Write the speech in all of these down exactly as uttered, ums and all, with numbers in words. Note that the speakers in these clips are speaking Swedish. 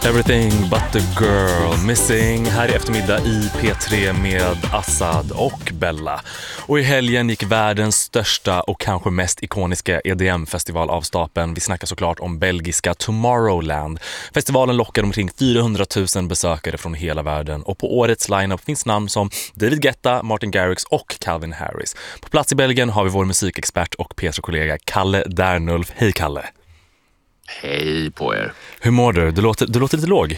Everything but the girl missing här i eftermiddag i P tre med Assad och Bella. Och i helgen gick världens största och kanske mest ikoniska E D M-festival av stapeln. Vi snackar såklart om belgiska Tomorrowland. Festivalen lockar omkring fyrahundratusen besökare från hela världen och på årets lineup finns namn som David Guetta, Martin Garrix och Calvin Harris. På plats i Belgien har vi vår musikexpert och P tre-kollega Kalle Dernulf. Hej Kalle! Hej på er. Hur mår du? Du låter, du låter lite låg.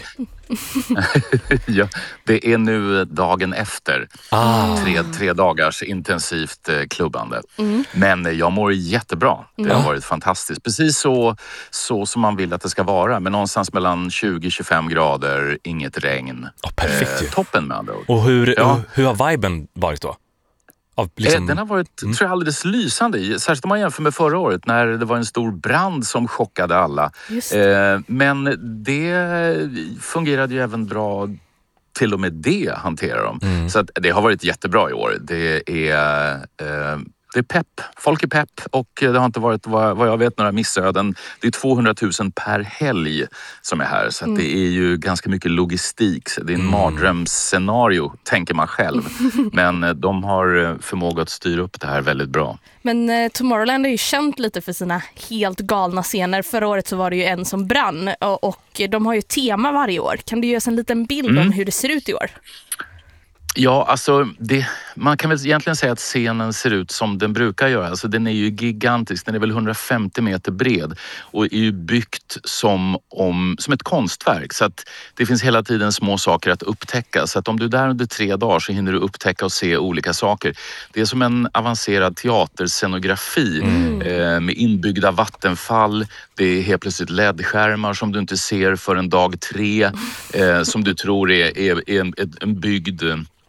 Ja, det är nu dagen efter Ah. tre, tre dagars intensivt eh, klubbande. Mm. Men jag mår jättebra. Det har Mm. varit fantastiskt. Precis så, så som man vill att det ska vara. Men någonstans mellan tjugo till tjugofem grader, inget regn. Oh, perfekt ju. Eh, toppen med andra ord. Och hur, Ja. hur, hur har viben varit då? Av, liksom... Den har varit mm. tror jag, alldeles lysande. Särskilt om man jämför med förra året när det var en stor brand som chockade alla. Eh, men det fungerade ju även bra. Till och med det hanterar de. Mm. Så att det har varit jättebra i år. Det är... Eh, Det är pepp. Folk är pepp och det har inte varit vad, vad jag vet några missöden. Det är tvåhundratusen per helg som är här. Så att mm. det är ju ganska mycket logistik. Det är en mm. mardrömsscenario, tänker man själv. Men de har förmåga att styra upp det här väldigt bra. Men eh, Tomorrowland är ju känt lite för sina helt galna scener. Förra året så var det ju en som brann. Och, och de har ju tema varje år. Kan du ge oss en liten bild mm. om hur det ser ut i år? Ja, alltså det, man kan väl egentligen säga att scenen ser ut som den brukar göra. Alltså den är ju gigantisk, den är väl hundrafemtio meter bred och är ju byggt som, om, som ett konstverk. Så att det finns hela tiden små saker att upptäcka. Så att om du är där under tre dagar så hinner du upptäcka och se olika saker. Det är som en avancerad teaterscenografi mm. eh, med inbyggda vattenfall. Det är helt plötsligt L E D-skärmar som du inte ser förrän dag tre. Eh, som du tror är, är, är en, en byggd...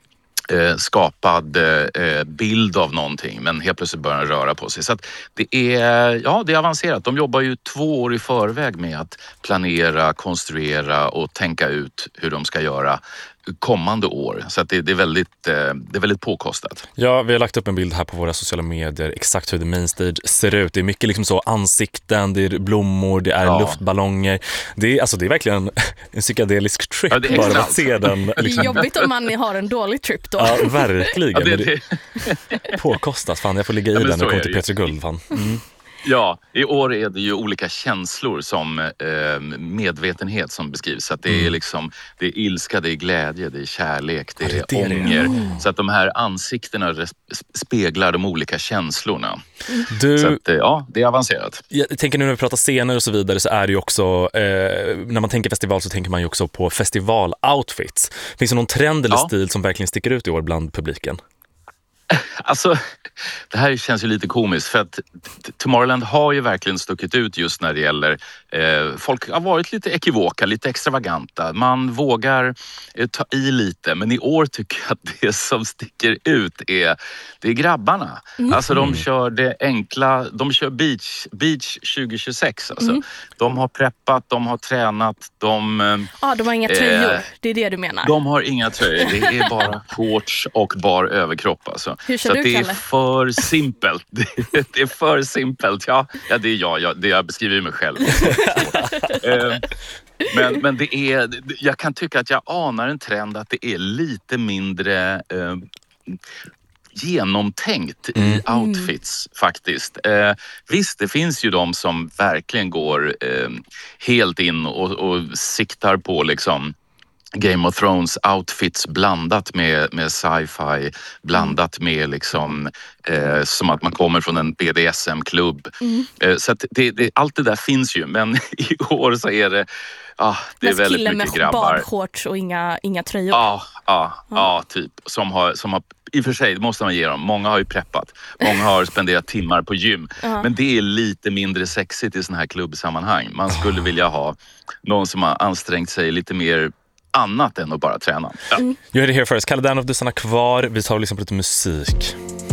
skapad eh, bild av någonting men helt plötsligt börjar röra på sig. Så att det är, ja, det är avancerat. De jobbar ju två år i förväg med att planera, konstruera och tänka ut hur de ska göra kommande år. Så att det, det, är väldigt, eh, det är väldigt påkostat. Ja, vi har lagt upp en bild här på våra sociala medier exakt hur the main stage ser ut. Det är mycket liksom så ansikten, det är blommor, det är ja. luftballonger. Det är, alltså, det är verkligen en psykedelisk trip ja, bara att se den. Liksom. Det är jobbigt om man har en dålig trip då. Ja, verkligen. Ja, det, det... det... Påkostat, fan. Jag får ligga i ja, den och komma till P tre Guld, fan. Mm. Ja, i år är det ju olika känslor som eh, medvetenhet som beskrivs. Så att det är mm. liksom, det är ilska, det är glädje, det är kärlek, det, ja, det är, är ånger. Mm. Så att de här ansiktena speglar de olika känslorna. Du, så att, ja, det är avancerat. Jag tänker nu när vi pratar scener och så vidare så är det ju också, eh, när man tänker festival så tänker man ju också på festival-outfits. Finns det någon trend eller ja. stil som verkligen sticker ut i år bland publiken? Alltså, det här känns ju lite komiskt för att Tomorrowland har ju verkligen stuckit ut just när det gäller eh, folk har varit lite ekivoka, lite extravaganta. Man vågar eh, ta i lite, men i år tycker jag att det som sticker ut är, det är grabbarna. Mm. Alltså de kör det enkla, de kör beach, beach tjugo tjugosex. Alltså. Mm. De har preppat, de har tränat, de... Ja, ah, de har inga tröjor, eh, det är det du menar. De har inga tröjor, det är bara shorts och bar överkropp alltså. Hur kör så du, det Kalle? är för simpelt. Det, det är för simpelt. Ja, ja det är jag. jag det jag beskriver ju mig själv. men, men det är... Jag kan tycka att jag anar en trend att det är lite mindre... Eh, genomtänkt mm. i outfits faktiskt. Eh, visst, det finns ju de som verkligen går eh, helt in och, och siktar på liksom Game of Thrones outfits blandat med, med sci-fi, blandat med liksom eh, som att man kommer från en B D S M-klubb. Mm. Eh, så att det, det, allt det där finns ju, men i år så är det ah, det är väldigt mycket med grabbar. Badshorts och inga, inga tröjor. Ja, ja, ja, typ. Som har, som har, i och för sig, det måste man ge dem. Många har ju preppat. Många har spenderat timmar på gym. Uh-huh. Men det är lite mindre sexigt i såna här klubbsammanhang. Man skulle vilja ha någon som har ansträngt sig lite mer annat än att bara träna. Ja. You heard it here first. Kalle Dernulf, du stannar kvar. Vi tar och lyssnar på lite musik.